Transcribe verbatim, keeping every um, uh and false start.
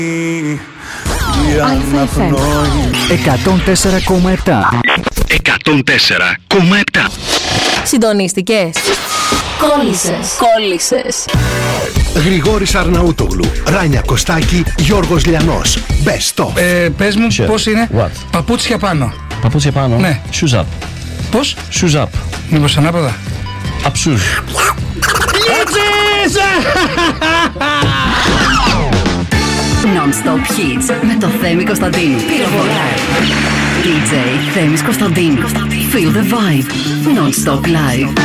εκατόν τέσσερα κόμμα επτά. εκατόν τέσσερα κόμμα επτά. Συντονίστηκες. Κόλλησες. Κόλλησες. Γρηγόρης Αρναούτογλου, Ράνια Κωστάκη, Γιώργος Λιανός. Best of. Ε, πες μου Sure. πώς είναι. What? Παπούτσια πάνω. Παπούτσια πάνω. Ναι. Shoes up. Πώς? Shoes up. Μήπως ανάποδα. Up shoes. Non-stop hits με το Θέμη Κωνσταντίνου. Πυροβολάει. ντι τζέι Θέμης Κωνσταντίνου. Feel the vibe. Non-stop live.